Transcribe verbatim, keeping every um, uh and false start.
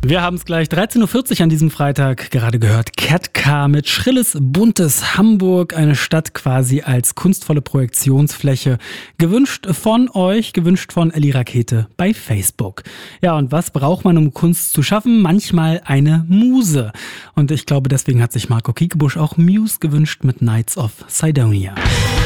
Wir haben es gleich dreizehn Uhr vierzig an diesem Freitag gerade gehört. Ketka mit Schrilles, buntes Hamburg, eine Stadt quasi als kunstvolle Projektionsfläche. Gewünscht von euch, gewünscht von Elli Rakete bei Facebook. Ja, und was braucht man, um Kunst zu schaffen? Manchmal eine Muse. Und ich glaube, deswegen hat sich Marco Kiekebusch auch Muse gewünscht mit Knights of Sidonia.